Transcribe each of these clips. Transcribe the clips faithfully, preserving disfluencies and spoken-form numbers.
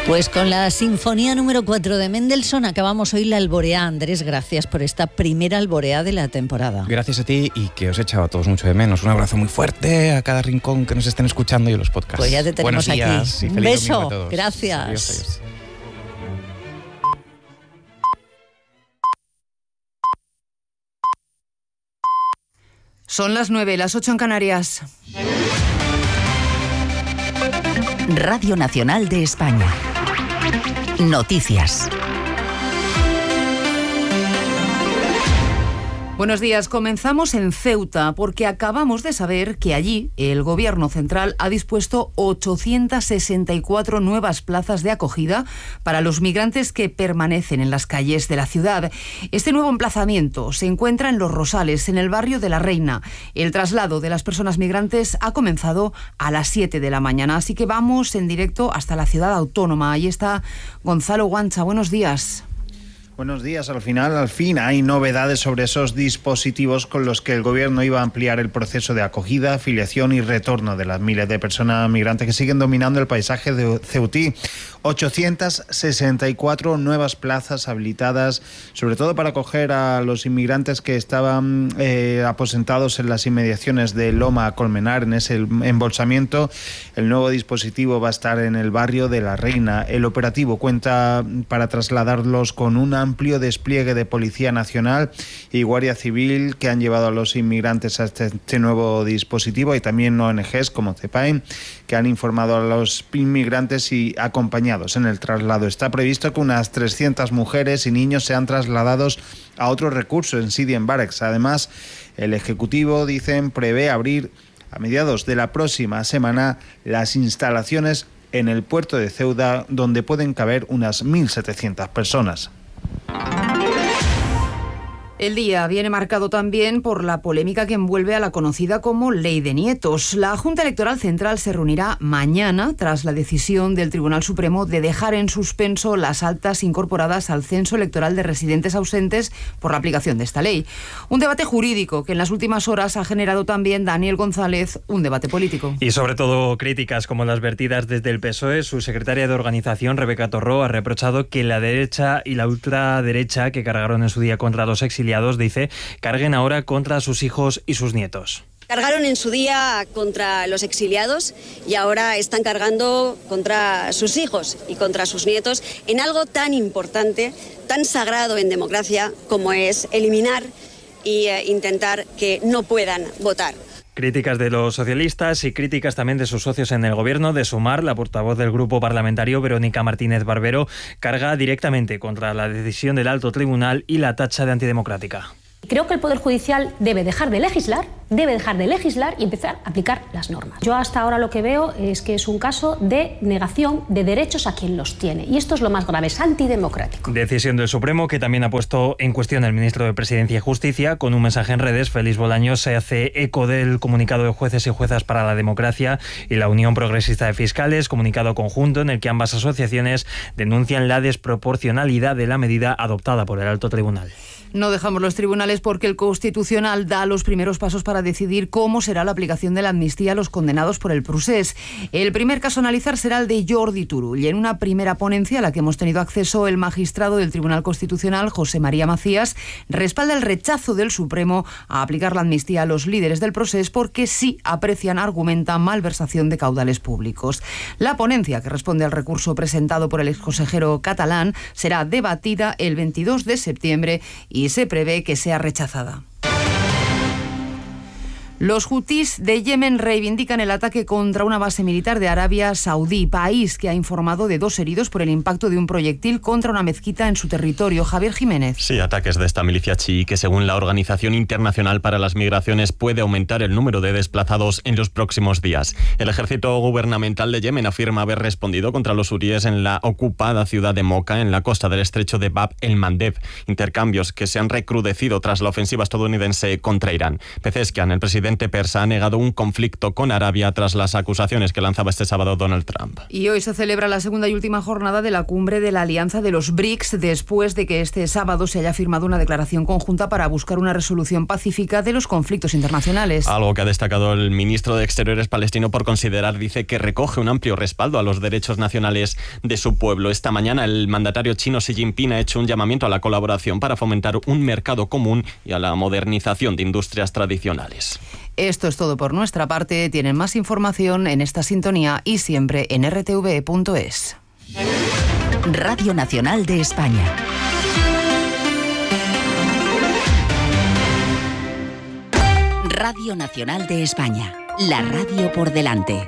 Pues con la sinfonía número cuatro de Mendelssohn acabamos hoy la alborea. Andrés, gracias por esta primera alborea de la temporada. Gracias a ti y que os he echado a todos mucho de menos. Un abrazo muy fuerte a cada rincón que nos estén escuchando y a los podcasts. Pues ya te tenemos Buenos días aquí. Y Un feliz beso. domingo a todos. Gracias. Adiós, adiós. Son las nueve, las ocho en Canarias. Radio Nacional de España. Noticias. Buenos días. Comenzamos en Ceuta porque acabamos de saber que allí el Gobierno central ha dispuesto ochocientas sesenta y cuatro nuevas plazas de acogida para los migrantes que permanecen en las calles de la ciudad. Este nuevo emplazamiento se encuentra en Los Rosales, en el barrio de La Reina. El traslado de las personas migrantes ha comenzado a las siete de la mañana, así que vamos en directo hasta la ciudad autónoma. Ahí está Gonzalo Guancha. Buenos días. Buenos días. Al final, al fin, hay novedades sobre esos dispositivos con los que el Gobierno iba a ampliar el proceso de acogida, afiliación y retorno de las miles de personas migrantes que siguen dominando el paisaje de ceutí. ochocientas sesenta y cuatro nuevas plazas habilitadas, sobre todo para acoger a los inmigrantes que estaban eh, aposentados en las inmediaciones de Loma Colmenar, en ese embolsamiento. El nuevo dispositivo va a estar en el barrio de La Reina. El operativo cuenta para trasladarlos con una amplio despliegue de Policía Nacional y Guardia Civil que han llevado a los inmigrantes a este, este nuevo dispositivo, y también O N Ges como CEPAIN que han informado a los inmigrantes y acompañados en el traslado. Está previsto que unas trescientas mujeres y niños sean trasladados a otro recurso en Sidien Barracks. Además, el Ejecutivo, dicen, prevé abrir a mediados de la próxima semana las instalaciones en el puerto de Ceuta, donde pueden caber unas mil setecientas personas. El día viene marcado también por la polémica que envuelve a la conocida como Ley de Nietos. La Junta Electoral Central se reunirá mañana tras la decisión del Tribunal Supremo de dejar en suspenso las altas incorporadas al censo electoral de residentes ausentes por la aplicación de esta ley. Un debate jurídico que en las últimas horas ha generado también, Daniel González, un debate político. Y sobre todo críticas como las vertidas desde el P S O E. Su secretaria de organización, Rebeca Torró, ha reprochado que la derecha y la ultraderecha que cargaron en su día contra los exiliados, dice, carguen ahora contra sus hijos y sus nietos. Cargaron en su día contra los exiliados y ahora están cargando contra sus hijos y contra sus nietos en algo tan importante, tan sagrado en democracia como es eliminar e eh, intentar que no puedan votar. Críticas de los socialistas y críticas también de sus socios en el gobierno. De Sumar, la portavoz del grupo parlamentario, Verónica Martínez Barbero, carga directamente contra la decisión del alto tribunal y la tacha de antidemocrática. Creo que el Poder Judicial debe dejar de legislar, debe dejar de legislar y empezar a aplicar las normas. Yo hasta ahora lo que veo es que es un caso de negación de derechos a quien los tiene. Y esto es lo más grave, es antidemocrático. Decisión del Supremo que también ha puesto en cuestión el ministro de Presidencia y Justicia. Con un mensaje en redes, Félix Bolaños se hace eco del comunicado de Jueces y Juezas para la Democracia y la Unión Progresista de Fiscales, comunicado conjunto en el que ambas asociaciones denuncian la desproporcionalidad de la medida adoptada por el alto tribunal. No dejamos los tribunales porque el Constitucional da los primeros pasos para decidir cómo será la aplicación de la amnistía a los condenados por el procés. El primer caso a analizar será el de Jordi Turull. Y en una primera ponencia a la que hemos tenido acceso, el magistrado del Tribunal Constitucional, José María Macías, respalda el rechazo del Supremo a aplicar la amnistía a los líderes del procés porque sí aprecian, argumentan, malversación de caudales públicos. La ponencia, que responde al recurso presentado por el exconsejero catalán, será debatida el veintidós de septiembre y y se prevé que sea rechazada. Los hutíes de Yemen reivindican el ataque contra una base militar de Arabia Saudí, país que ha informado de dos heridos por el impacto de un proyectil contra una mezquita en su territorio. Javier Jiménez. Sí, ataques de esta milicia chií que, según la Organización Internacional para las Migraciones, puede aumentar el número de desplazados en los próximos días. El ejército gubernamental de Yemen afirma haber respondido contra los hutíes en la ocupada ciudad de Moca, en la costa del estrecho de Bab el-Mandeb. Intercambios que se han recrudecido tras la ofensiva estadounidense contra Irán. Pezeshkian, el presidente presidente persa ha negado un conflicto con Arabia tras las acusaciones que lanzaba este sábado Donald Trump. Y hoy se celebra la segunda y última jornada de la cumbre de la Alianza de los B R I C S, después de que este sábado se haya firmado una declaración conjunta para buscar una resolución pacífica de los conflictos internacionales. Algo que ha destacado el ministro de Exteriores palestino por considerar, dice, que recoge un amplio respaldo a los derechos nacionales de su pueblo. Esta mañana el mandatario chino Xi Jinping ha hecho un llamamiento a la colaboración para fomentar un mercado común y a la modernización de industrias tradicionales. Esto es todo por nuestra parte. Tienen más información en esta sintonía y siempre en r t v punto es. Radio Nacional de España. Radio Nacional de España. La radio por delante.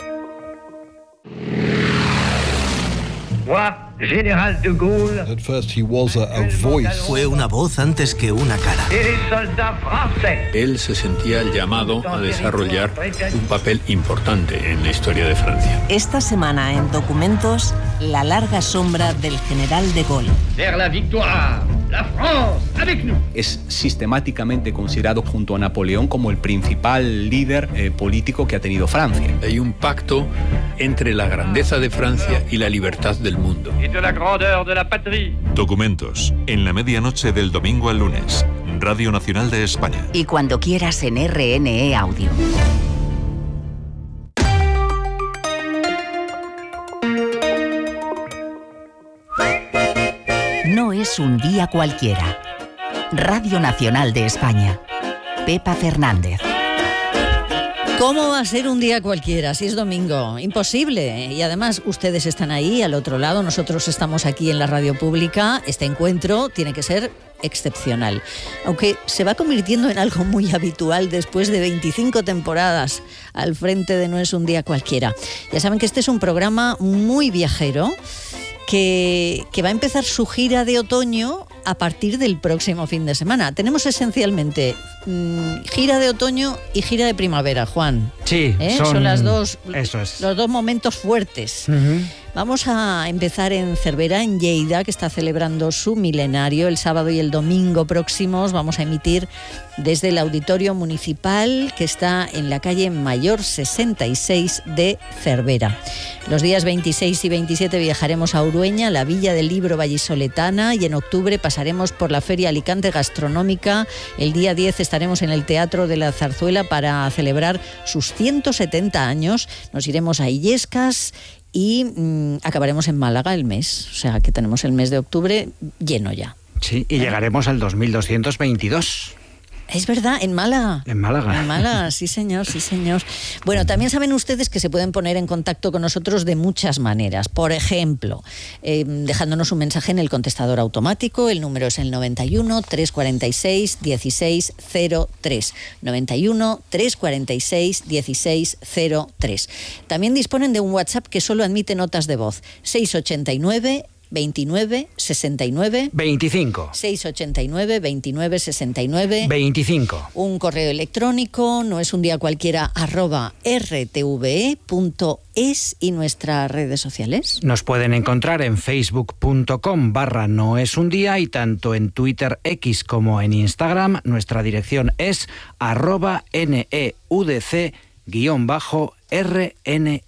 General de Gaulle. At first he was a, a voice. Fue una voz antes que una cara. Él se sentía llamado a desarrollar un papel importante en la historia de Francia. Esta semana en Documentos, la larga sombra del general de Gaulle. Vers la victoire, la France, avec nous. Es sistemáticamente considerado junto a Napoleón como el principal líder eh, político que ha tenido Francia. Hay un pacto entre la grandeza de Francia y la libertad del mundo. De la grandeur de la patrie. Documentos, en la medianoche del domingo al lunes. Radio Nacional de España. Y cuando quieras en R N E Audio. No es un día cualquiera. Radio Nacional de España. Pepa Fernández. ¿Cómo va a ser un día cualquiera si es domingo? Imposible. Y además ustedes están ahí al otro lado, nosotros estamos aquí en la radio pública. Este encuentro tiene que ser excepcional, aunque se va convirtiendo en algo muy habitual después de veinticinco temporadas al frente de No es un día cualquiera. Ya saben que este es un programa muy viajero que, que va a empezar su gira de otoño a partir del próximo fin de semana. Tenemos esencialmente mmm, gira de otoño y gira de primavera, Juan. Sí, ¿Eh? son, son las dos, eso es. los dos momentos fuertes. Uh-huh. Vamos a empezar en Cervera, en Lleida, que está celebrando su milenario. El sábado y el domingo próximos vamos a emitir desde el Auditorio Municipal, que está en la calle Mayor sesenta y seis de Cervera. Los días veintiséis y veintisiete viajaremos a Urueña, la Villa del Libro vallisoletana, y en octubre pasaremos por la Feria Alicante Gastronómica. El día diez estaremos en el Teatro de la Zarzuela para celebrar sus ciento setenta años. Nos iremos a Illescas y mmm, acabaremos en Málaga el mes. O sea que tenemos el mes de octubre lleno ya. Sí, y ¿Eh? llegaremos al dos mil doscientos veintidós. Es verdad, en Málaga. En Málaga. En Málaga, sí señor, sí señor. Bueno, también saben ustedes que se pueden poner en contacto con nosotros de muchas maneras. Por ejemplo, eh, dejándonos un mensaje en el contestador automático. El número es el noventa y uno, trescientos cuarenta y seis, dieciséis cero tres. noventa y uno, trescientos cuarenta y seis, dieciséis cero tres. También disponen de un WhatsApp que solo admite notas de voz. seiscientos ochenta y nueve, veintinueve, sesenta y nueve, veinticinco. seiscientos ochenta y nueve, veintinueve, sesenta y nueve, veinticinco. Un correo electrónico, no es un día cualquiera, arroba r t v e punto es, y nuestras redes sociales. Nos pueden encontrar en facebook punto com barra no es un día, y tanto en Twitter X como en Instagram nuestra dirección es arroba neudc guión bajo rne.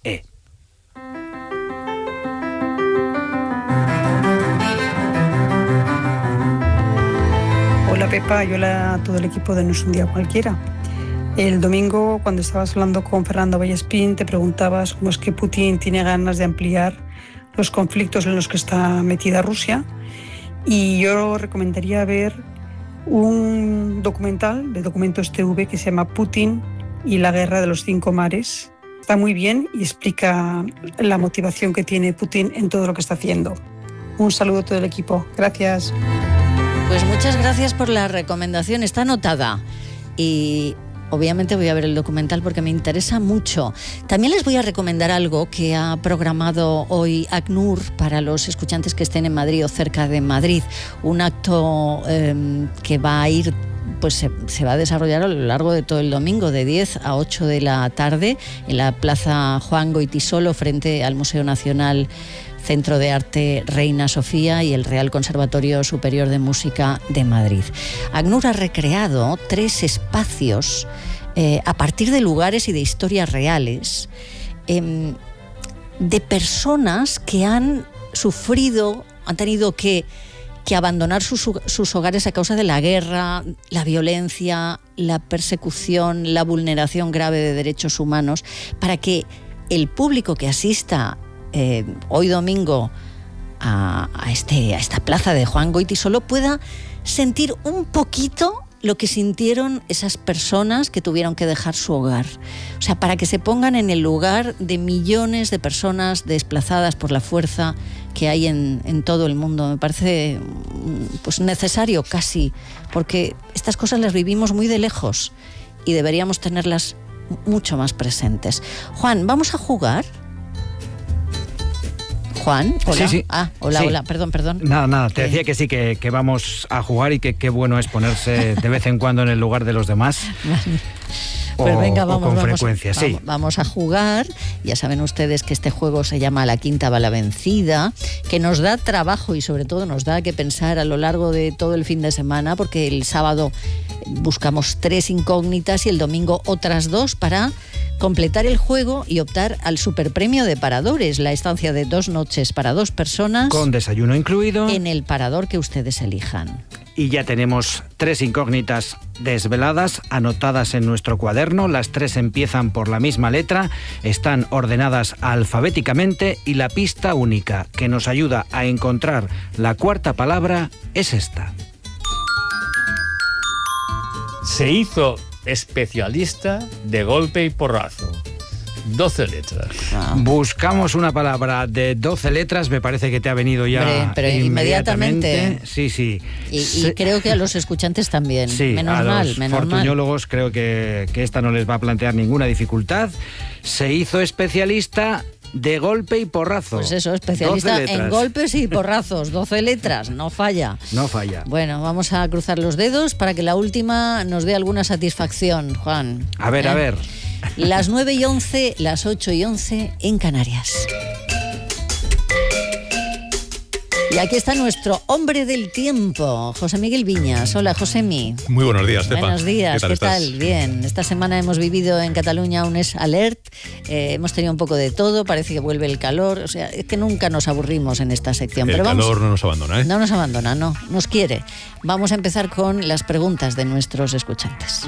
Hola Pepa, y hola a todo el equipo de No es un día cualquiera. El domingo, cuando estabas hablando con Fernando Vallespín, te preguntabas cómo es que Putin tiene ganas de ampliar los conflictos en los que está metida Rusia, y yo recomendaría ver un documental de Documentos T V que se llama Putin y la guerra de los cinco mares. Está muy bien y explica la motivación que tiene Putin en todo lo que está haciendo. Un saludo a todo el equipo. Gracias. Pues muchas gracias por la recomendación, está anotada. Y obviamente voy a ver el documental porque me interesa mucho. También les voy a recomendar algo que ha programado hoy ACNUR para los escuchantes que estén en Madrid o cerca de Madrid. Un acto eh, que va a ir, pues se, se va a desarrollar a lo largo de todo el domingo, de diez a ocho de la tarde, en la Plaza Juan Goytisolo, frente al Museo Nacional Centro de Arte Reina Sofía y el Real Conservatorio Superior de Música de Madrid. ACNUR ha recreado tres espacios eh, a partir de lugares y de historias reales, eh, de personas que han sufrido, han tenido que, que abandonar sus, sus hogares a causa de la guerra, la violencia, la persecución, la vulneración grave de derechos humanos, para que el público que asista eh, hoy domingo a, a, este, a esta plaza de Juan Goytisolo pueda sentir un poquito lo que sintieron esas personas que tuvieron que dejar su hogar. O sea, para que se pongan en el lugar de millones de personas desplazadas por la fuerza que hay en, en todo el mundo. Me parece pues necesario casi, porque estas cosas las vivimos muy de lejos y deberíamos tenerlas mucho más presentes. Juan, ¿vamos a jugar? Juan, hola. Sí, sí. Ah, hola, sí. hola, perdón, perdón. Nada, nada, te Eh. decía que sí, que, que vamos a jugar y que qué bueno es ponerse de vez en cuando en el lugar de los demás. Pues o, venga, o vamos, con vamos, frecuencia, sí. vamos, vamos a jugar. Ya saben ustedes que este juego se llama La Quinta va la vencida, que nos da trabajo y sobre todo nos da que pensar a lo largo de todo el fin de semana, porque el sábado buscamos tres incógnitas y el domingo otras dos para completar el juego y optar al superpremio de Paradores, la estancia de dos noches para dos personas. Con desayuno incluido. En el parador que ustedes elijan. Y ya tenemos tres incógnitas desveladas, anotadas en nuestro cuaderno. Las tres empiezan por la misma letra, están ordenadas alfabéticamente y la pista única que nos ayuda a encontrar la cuarta palabra es esta. Se hizo especialista de golpe y porrazo. doce letras. Ah. Buscamos una palabra de doce letras, me parece que te ha venido ya. Hombre, pero inmediatamente. inmediatamente. Sí, sí. Y, y Se- creo que a los escuchantes también. Sí, menos a mal, los menos mal. fortuñólogos creo que, que esta no les va a plantear ninguna dificultad. Se hizo especialista de golpe y porrazo. Pues eso, especialista doce en letras. golpes y porrazos. doce letras, no falla. No falla. Bueno, vamos a cruzar los dedos para que la última nos dé alguna satisfacción, Juan. A ver, ¿Eh? a ver. Las nueve y once, las ocho y once en Canarias. Y aquí está nuestro hombre del tiempo, José Miguel Viñas. Hola, Josemi. Muy buenos días, Pepa. Buenos días, ¿qué tal? estás? Bien, esta semana hemos vivido en Cataluña un es alert, eh, hemos tenido un poco de todo, parece que vuelve el calor, o sea, es que nunca nos aburrimos en esta sección. El pero vamos, calor no nos abandona, ¿eh? no nos abandona, no, nos quiere. Vamos a empezar con las preguntas de nuestros escuchantes.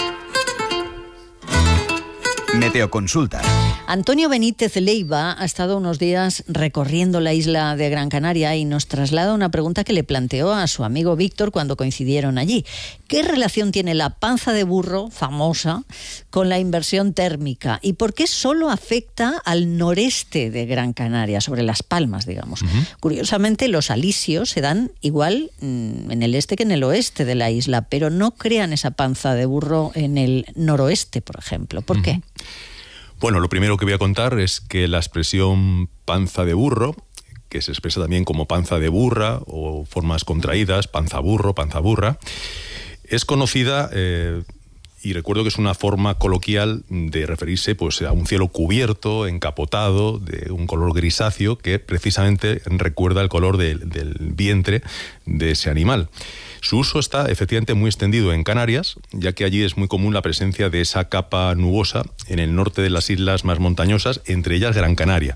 Meteoconsulta. Antonio Benítez Leiva ha estado unos días recorriendo la isla de Gran Canaria y nos traslada una pregunta que le planteó a su amigo Víctor cuando coincidieron allí. ¿Qué relación tiene la panza de burro, famosa, con la inversión térmica? ¿Y por qué solo afecta al noreste de Gran Canaria, sobre Las Palmas, digamos? Uh-huh. Curiosamente, los alisios se dan igual mmm, en el este que en el oeste de la isla, pero no crean esa panza de burro en el noroeste, por ejemplo. ¿Por uh-huh. qué? Bueno, lo primero que voy a contar es que la expresión panza de burro, que se expresa también como panza de burra o formas contraídas, panza burro, panza burra, es conocida eh, y recuerdo que es una forma coloquial de referirse pues, a un cielo cubierto, encapotado, de un color grisáceo que precisamente recuerda el color de, del vientre de ese animal. Su uso está efectivamente muy extendido en Canarias, ya que allí es muy común la presencia de esa capa nubosa en el norte de las islas más montañosas, entre ellas Gran Canaria.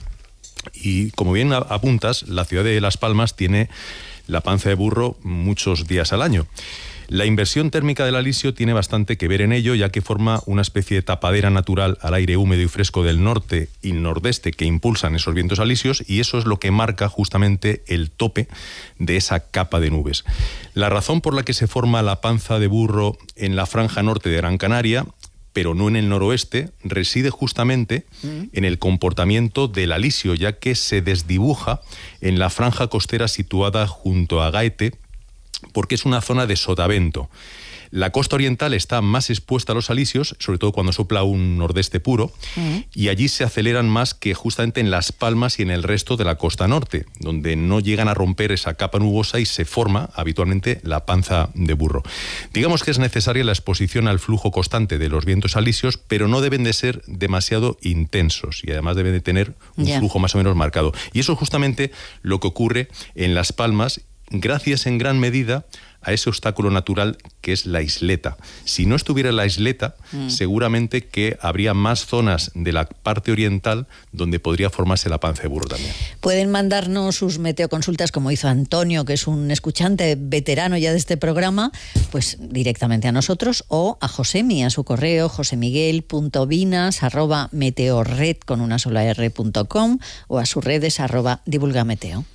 Y como bien apuntas, la ciudad de Las Palmas tiene la panza de burro muchos días al año. La inversión térmica del alisio tiene bastante que ver en ello, ya que forma una especie de tapadera natural al aire húmedo y fresco del norte y nordeste que impulsan esos vientos alisios, y eso es lo que marca justamente el tope de esa capa de nubes. La razón por la que se forma la panza de burro en la franja norte de Gran Canaria, pero no en el noroeste, reside justamente mm. en el comportamiento del alisio, ya que se desdibuja en la franja costera situada junto a Gaete, porque es una zona de sotavento. La costa oriental está más expuesta a los alisios, sobre todo cuando sopla un nordeste puro, uh-huh. y allí se aceleran más que justamente en Las Palmas y en el resto de la costa norte, donde no llegan a romper esa capa nubosa y se forma habitualmente la panza de burro. Digamos que es necesaria la exposición al flujo constante de los vientos alisios, pero no deben de ser demasiado intensos y además deben de tener un yeah. flujo más o menos marcado. Y eso es justamente lo que ocurre en Las Palmas, gracias en gran medida a ese obstáculo natural que es la isleta. Si no estuviera la isleta, mm. seguramente que habría más zonas de la parte oriental donde podría formarse la panza de burro también. Pueden mandarnos sus meteoconsultas, como hizo Antonio, que es un escuchante veterano ya de este programa, pues directamente a nosotros o a Josemi, a su correo josemiguel.vinas arroba meteorred con una sola r punto com o a sus redes arroba divulgameteo.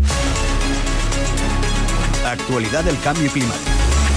Actualidad del cambio climático.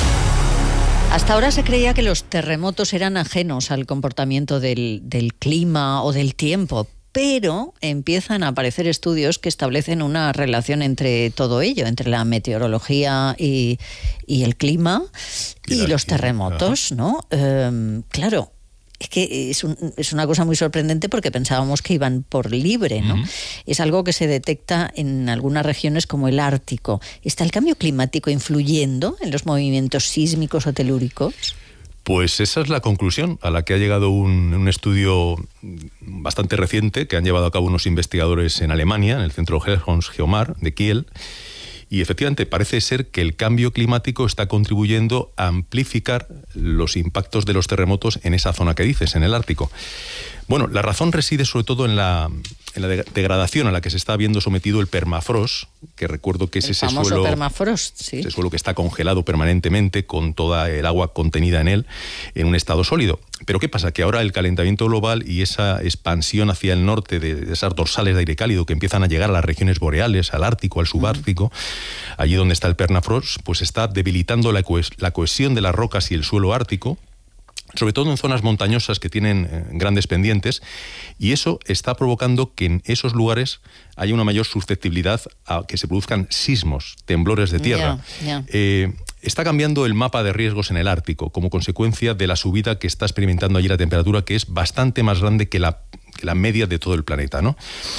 Hasta ahora se creía que los terremotos eran ajenos al comportamiento del, del clima o del tiempo, pero empiezan a aparecer estudios que establecen una relación entre todo ello, entre la meteorología y, y el clima y, y los terremotos, ¿no? Eh, claro. Es que es, un, es una cosa muy sorprendente porque pensábamos que iban por libre, ¿no? Uh-huh. Es algo que se detecta en algunas regiones como el Ártico. ¿Está el cambio climático influyendo en los movimientos sísmicos o telúricos? Pues esa es la conclusión a la que ha llegado un, un estudio bastante reciente que han llevado a cabo unos investigadores en Alemania, en el Centro Helmholtz Geomar de Kiel. Y efectivamente parece ser que el cambio climático está contribuyendo a amplificar los impactos de los terremotos en esa zona que dices, en el Ártico. Bueno, la razón reside sobre todo en la, en la degradación a la que se está viendo sometido el permafrost, que recuerdo que es el ese famoso suelo, permafrost, sí. ese suelo que está congelado permanentemente con toda el agua contenida en él en un estado sólido. Pero ¿qué pasa? Que ahora el calentamiento global y esa expansión hacia el norte de, de esas dorsales de aire cálido que empiezan a llegar a las regiones boreales, al Ártico, al subártico, mm. allí donde está el permafrost, pues está debilitando la, cohes- la cohesión de las rocas y el suelo ártico, sobre todo en zonas montañosas que tienen eh, grandes pendientes, y eso está provocando que en esos lugares haya una mayor susceptibilidad a que se produzcan sismos, temblores de tierra. Yeah, yeah. Eh, está cambiando el mapa de riesgos en el Ártico como consecuencia de la subida que está experimentando allí la temperatura, que es bastante más grande que la que la media de todo el planeta, ¿no?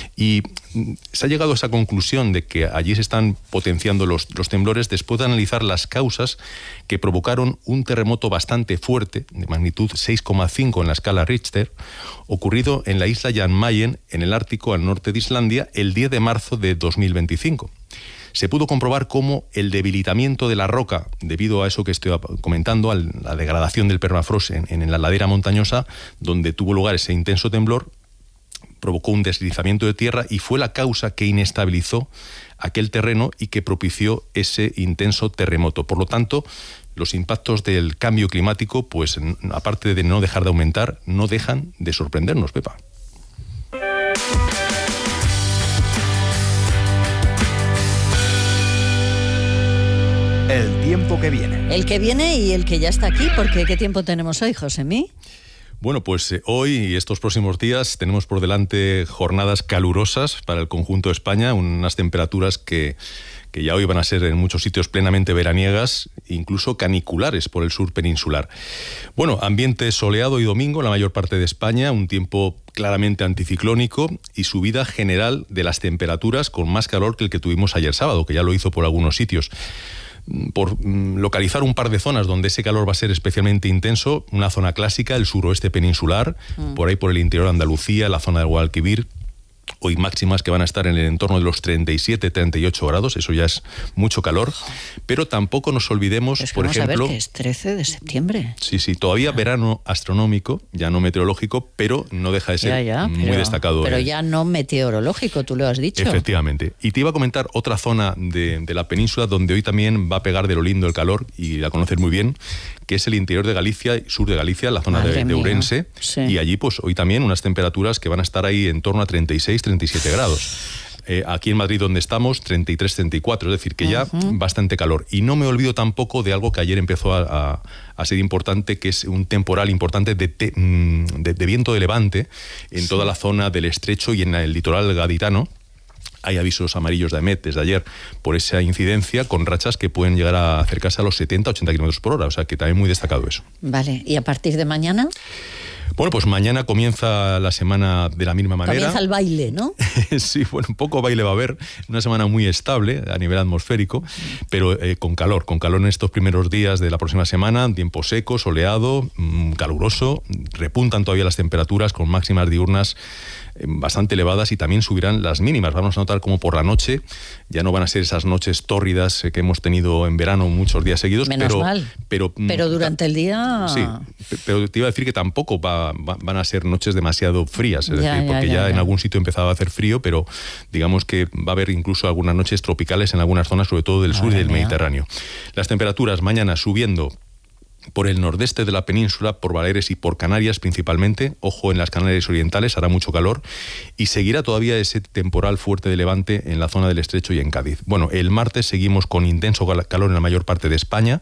Y se ha llegado a esa conclusión de que allí se están potenciando los, los temblores después de analizar las causas que provocaron un terremoto bastante fuerte, de magnitud seis coma cinco en la escala Richter, ocurrido en la isla Jan Mayen, en el Ártico, al norte de Islandia, el diez de marzo de dos mil veinticinco. Se pudo comprobar cómo el debilitamiento de la roca, debido a eso que estoy comentando, a la degradación del permafrost en, en la ladera montañosa, donde tuvo lugar ese intenso temblor, provocó un deslizamiento de tierra y fue la causa que inestabilizó aquel terreno y que propició ese intenso terremoto. Por lo tanto, los impactos del cambio climático, pues aparte de no dejar de aumentar, no dejan de sorprendernos, Pepa. El tiempo que viene. El que viene y el que ya está aquí, porque ¿qué tiempo tenemos hoy, Josemi? Bueno, pues eh, hoy y estos próximos días tenemos por delante jornadas calurosas para el conjunto de España, unas temperaturas que, que ya hoy van a ser en muchos sitios plenamente veraniegas, incluso caniculares por el sur peninsular. Bueno, ambiente soleado y domingo en la mayor parte de España, un tiempo claramente anticiclónico y subida general de las temperaturas con más calor que el que tuvimos ayer sábado, que ya lo hizo por algunos sitios. Por localizar un par de zonas donde ese calor va a ser especialmente intenso, una zona clásica, el suroeste peninsular, mm. por ahí por el interior de Andalucía, la zona del Guadalquivir, hoy máximas que van a estar en el entorno de los treinta y siete, treinta y ocho grados, eso ya es mucho calor, pero tampoco nos olvidemos, es que por vamos ejemplo... a ver que es trece de septiembre. Sí, sí, todavía ah. verano astronómico, ya no meteorológico, pero no deja de ser ya, ya, muy pero, destacado. Pero eh. ya no meteorológico, tú lo has dicho. Efectivamente. Y te iba a comentar otra zona de, de la península donde hoy también va a pegar de lo lindo el calor, y la conoces muy bien, que es el interior de Galicia, sur de Galicia, la zona de, de Ourense, sí. Y allí pues hoy también unas temperaturas que van a estar ahí en torno a treinta y seis, treinta y siete grados. Eh, aquí en Madrid donde estamos, treinta y tres, treinta y cuatro, es decir, que ya uh-huh. bastante calor. Y no me olvido tampoco de algo que ayer empezó a, a, a ser importante, que es un temporal importante de, te, de, de viento de levante en sí. toda la zona del estrecho y en el litoral gaditano. Hay avisos amarillos de AEMET desde ayer por esa incidencia, con rachas que pueden llegar a acercarse a los setenta, ochenta kilómetros por hora, o sea que también muy destacado eso. Vale, ¿y a partir de mañana? Bueno, pues mañana comienza la semana de la misma manera. Comienza el baile, ¿no? Sí, bueno, un poco baile va a haber, una semana muy estable a nivel atmosférico, pero eh, con calor, con calor en estos primeros días de la próxima semana, tiempo seco, soleado, mmm, caluroso, repuntan todavía las temperaturas con máximas diurnas eh, bastante elevadas y también subirán las mínimas. Vamos a notar como por la noche ya no van a ser esas noches tórridas eh, que hemos tenido en verano muchos días seguidos. Menos pero, mal. Pero, pero durante el día... Sí, pero te iba a decir que tampoco va, va, van a ser noches demasiado frías, es ya, decir, porque ya, ya, ya, en ya. algún sitio empezaba a hacer frío, pero digamos que va a haber incluso algunas noches tropicales en algunas zonas, sobre todo del sur y del mía. Mediterráneo. Las temperaturas mañana subiendo por el nordeste de la península, por Baleares y por Canarias principalmente. Ojo, en las Canarias orientales hará mucho calor y seguirá todavía ese temporal fuerte de levante en la zona del Estrecho y en Cádiz. Bueno, el martes seguimos con intenso calor en la mayor parte de España.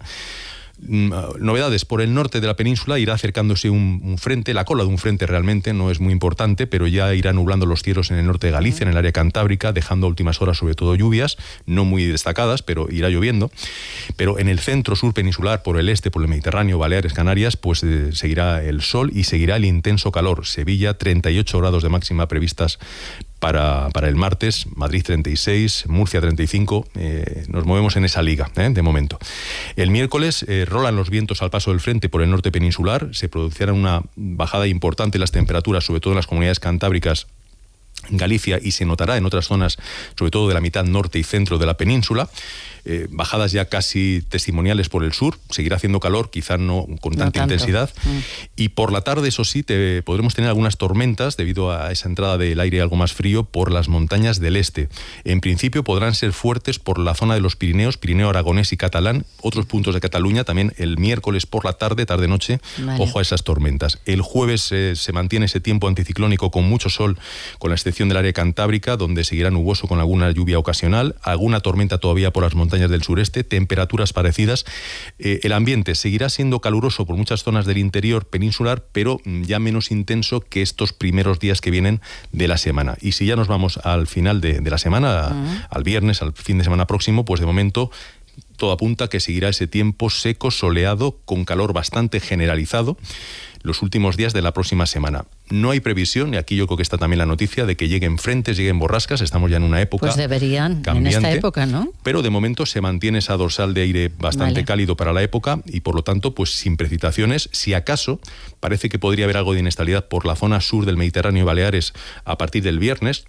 Novedades: por el norte de la península irá acercándose un, un frente, la cola de un frente realmente, no es muy importante, pero ya irá nublando los cielos en el norte de Galicia, en el área cantábrica, dejando a últimas horas sobre todo lluvias, no muy destacadas, pero irá lloviendo. Pero en el centro sur peninsular, por el este, por el Mediterráneo, Baleares, Canarias, pues eh, seguirá el sol y seguirá el intenso calor. Sevilla, treinta y ocho grados de máxima previstas Para, para el martes, Madrid treinta y seis, Murcia treinta y cinco, eh, nos movemos en esa liga, eh, de momento. El miércoles eh, rolan los vientos al paso del frente por el norte peninsular, se producirá una bajada importante en las temperaturas, sobre todo en las comunidades cantábricas, Galicia, y se notará en otras zonas, sobre todo de la mitad norte y centro de la península. Eh, bajadas ya casi testimoniales por el sur, seguirá haciendo calor, quizá no con tanta no intensidad, mm. y por la tarde, eso sí, te, podremos tener algunas tormentas debido a esa entrada del aire algo más frío por las montañas del este. En principio podrán ser fuertes por la zona de los Pirineos, Pirineo aragonés y catalán, otros puntos de Cataluña, también el miércoles por la tarde, tarde-noche, vale. Ojo a esas tormentas. El jueves eh, se mantiene ese tiempo anticiclónico con mucho sol, con la excepción del área cantábrica, donde seguirá nuboso con alguna lluvia ocasional, alguna tormenta todavía por las montañas del sureste, temperaturas parecidas. Eh, el ambiente seguirá siendo caluroso por muchas zonas del interior peninsular, pero ya menos intenso que estos primeros días que vienen de la semana. Y si ya nos vamos al final de, de la semana, uh-huh. al viernes, al fin de semana próximo, pues de momento todo apunta que seguirá ese tiempo seco, soleado, con calor bastante generalizado los últimos días de la próxima semana. No hay previsión, y aquí yo creo que está también la noticia, de que lleguen frentes, lleguen borrascas. Estamos ya en una época Pues deberían, cambiante, en esta época, ¿no? Pero de momento se mantiene esa dorsal de aire bastante vale. cálido para la época y por lo tanto pues sin precipitaciones. Si acaso parece que podría haber algo de inestabilidad por la zona sur del Mediterráneo y Baleares a partir del viernes.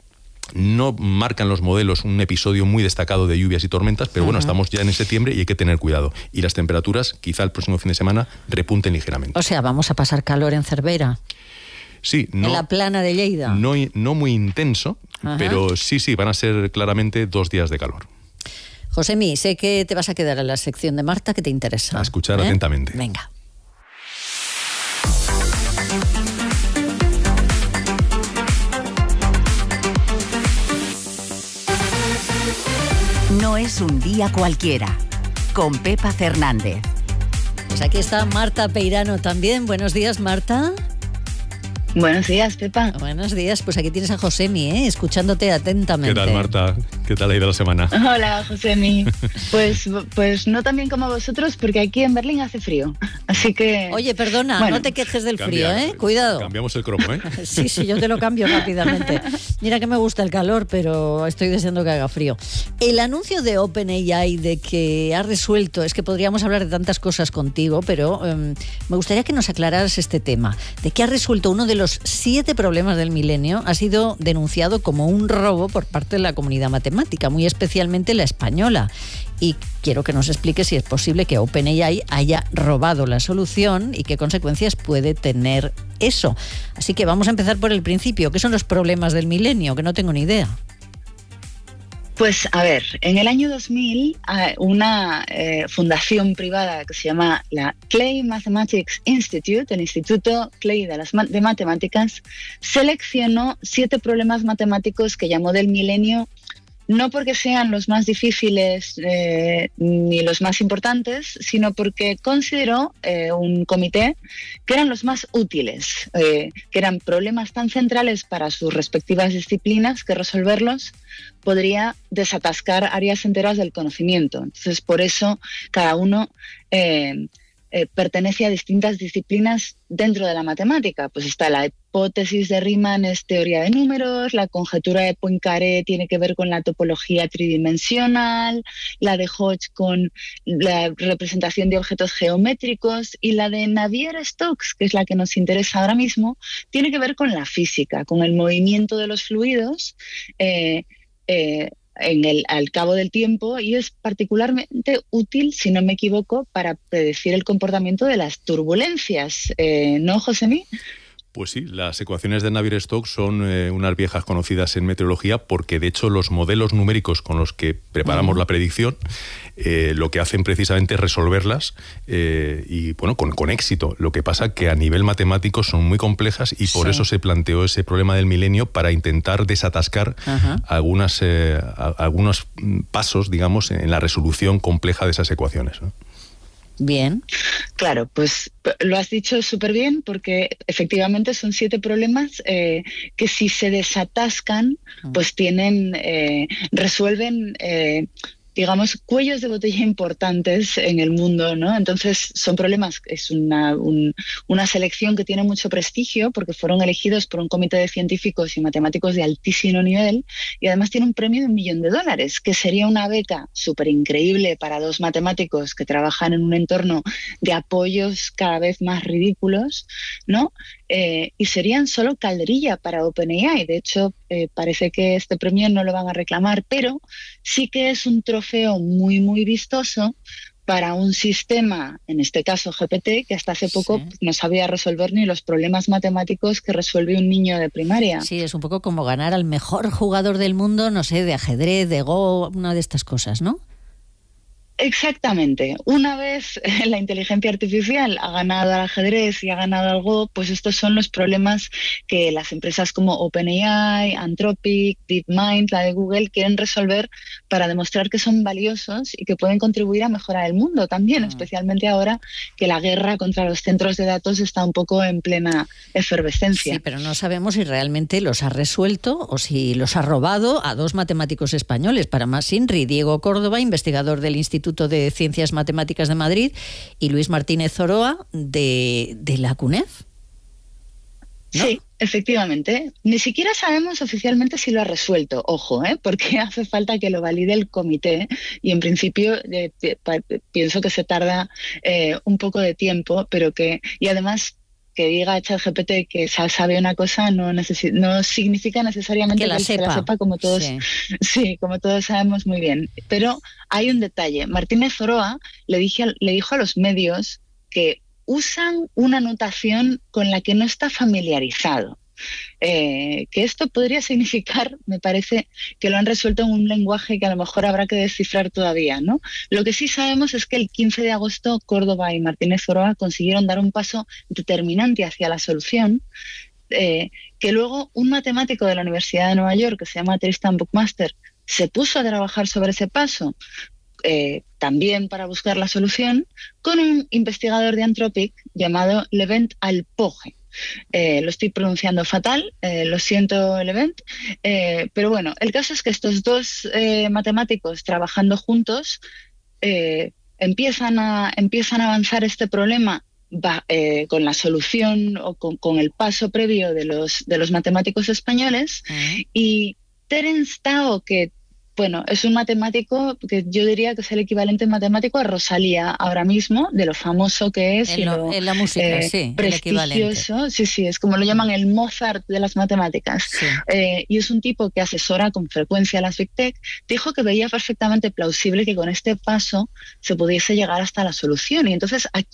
No marcan los modelos un episodio muy destacado de lluvias y tormentas, pero bueno, uh-huh. estamos ya en septiembre y hay que tener cuidado. Y las temperaturas, quizá el próximo fin de semana, repunten ligeramente. O sea, vamos a pasar calor en Cervera. Sí, no, en la plana de Lleida. No, no muy intenso, uh-huh. pero sí, sí, van a ser claramente dos días de calor. Josemi, sé que te vas a quedar en la sección de Marta, que te interesa. A escuchar ¿eh? atentamente. Venga. No es un día cualquiera, con Pepa Fernández. Pues aquí está Marta Peirano también. Buenos días, Marta. Buenos días, Pepa. Buenos días, pues aquí tienes a Josemi, ¿eh? Escuchándote atentamente. ¿Qué tal, Marta? ¿Qué tal ha ido la semana? Hola, Josemi. Pues, pues no tan bien como vosotros, porque aquí en Berlín hace frío. Así que... Oye, perdona, bueno, no te quejes del cambia, frío, ¿eh? Cuidado. Cambiamos el cromo, ¿eh? Sí, sí, yo te lo cambio rápidamente. Mira que me gusta el calor, pero estoy deseando que haga frío. El anuncio de OpenAI de que ha resuelto, es que podríamos hablar de tantas cosas contigo, pero um, me gustaría que nos aclararas este tema, de que ha resuelto uno de los los siete problemas del milenio, ha sido denunciado como un robo por parte de la comunidad matemática, muy especialmente la española. Y quiero que nos explique si es posible que OpenAI haya robado la solución y qué consecuencias puede tener eso. Así que vamos a empezar por el principio. ¿Qué son los problemas del milenio? Que no tengo ni idea. Pues a ver, en el año dos mil una eh, fundación privada que se llama la Clay Mathematics Institute, el Instituto Clay de, las, de Matemáticas, seleccionó siete problemas matemáticos que llamó del milenio, no porque sean los más difíciles eh, ni los más importantes, sino porque consideró eh, un comité que eran los más útiles, eh, que eran problemas tan centrales para sus respectivas disciplinas que resolverlos podría desatascar áreas enteras del conocimiento. Entonces, por eso cada uno eh, eh, pertenece a distintas disciplinas dentro de la matemática. Pues está la hipótesis de Riemann, es teoría de números, la conjetura de Poincaré tiene que ver con la topología tridimensional, la de Hodge con la representación de objetos geométricos, y la de Navier-Stokes, que es la que nos interesa ahora mismo, tiene que ver con la física, con el movimiento de los fluidos eh, eh, en el, al cabo del tiempo, y es particularmente útil, si no me equivoco, para predecir el comportamiento de las turbulencias. Eh, ¿No, Josemi? Pues sí, las ecuaciones de Navier-Stokes son eh, unas viejas conocidas en meteorología, porque de hecho los modelos numéricos con los que preparamos uh-huh. la predicción eh, lo que hacen precisamente es resolverlas eh, y bueno, con, con éxito. Lo que pasa que a nivel matemático son muy complejas y por sí. eso se planteó ese problema del milenio, para intentar desatascar uh-huh. algunas, eh, a, algunos pasos, digamos, en la resolución compleja de esas ecuaciones, ¿no? Bien. Claro, pues lo has dicho súper bien, porque efectivamente son siete problemas eh, que si se desatascan, pues tienen, eh, resuelven, eh, digamos, cuellos de botella importantes en el mundo, ¿no? Entonces son problemas, es una, un, una selección que tiene mucho prestigio, porque fueron elegidos por un comité de científicos y matemáticos de altísimo nivel, y además tiene un premio de un millón de dólares, que sería una beca súper increíble para dos matemáticos que trabajan en un entorno de apoyos cada vez más ridículos, ¿no? Eh, y serían solo calderilla para OpenAI. De hecho, eh, parece que este premio no lo van a reclamar, pero sí que es un trofeo muy, muy vistoso para un sistema, en este caso G P T, que hasta hace poco sí. no sabía resolver ni los problemas matemáticos que resuelve un niño de primaria. Sí, es un poco como ganar al mejor jugador del mundo, no sé, de ajedrez, de Go, una de estas cosas, ¿no? Exactamente. Una vez la inteligencia artificial ha ganado al ajedrez y ha ganado al Go, pues estos son los problemas que las empresas como OpenAI, Anthropic, DeepMind, la de Google, quieren resolver para demostrar que son valiosos y que pueden contribuir a mejorar el mundo también, mm. especialmente ahora que la guerra contra los centros de datos está un poco en plena efervescencia. Sí, pero no sabemos si realmente los ha resuelto o si los ha robado a dos matemáticos españoles. Para más INRI, Diego Córdoba, investigador del Instituto de Ciencias Matemáticas de Madrid, y Luis Martínez Oroa de, de la CUNEF, ¿no? Sí, efectivamente. Ni siquiera sabemos oficialmente si lo ha resuelto, ojo, ¿eh? Porque hace falta que lo valide el comité, y en principio eh, pienso que se tarda eh, un poco de tiempo, pero que, y además que diga ChatGPT que sabe una cosa no, necesi- no significa necesariamente que la que sepa, la sepa, como todos, sí. sí, como todos sabemos muy bien. Pero hay un detalle. Martínez Oroa le, dije, le dijo a los medios que usan una notación con la que no está familiarizado. Eh, que esto podría significar, me parece, que lo han resuelto en un lenguaje que a lo mejor habrá que descifrar todavía, ¿no? Lo que sí sabemos es que el quince de agosto Córdoba y Martínez Oroa consiguieron dar un paso determinante hacia la solución, eh, que luego un matemático de la Universidad de Nueva York, que se llama Tristan Buckmaster, se puso a trabajar sobre ese paso, eh, también para buscar la solución, con un investigador de Anthropic llamado Levent Alpoge. Eh, lo estoy pronunciando fatal, eh, lo siento, Levent, eh, pero bueno, el caso es que estos dos eh, matemáticos trabajando juntos eh, empiezan, a, empiezan a avanzar este problema va, eh, con la solución o con, con el paso previo de los, de los matemáticos españoles. Uh-huh. Y Terence Tao, que bueno, es un matemático que yo diría que es el equivalente matemático a Rosalía ahora mismo, de lo famoso que es. En, y lo, lo, en la música, eh, sí, prestigioso. Sí, sí, es como lo llaman el Mozart de las matemáticas. Sí. Eh, y es un tipo que asesora con frecuencia a las Big Tech. Dijo que veía perfectamente plausible que con este paso se pudiese llegar hasta la solución. Y entonces aquí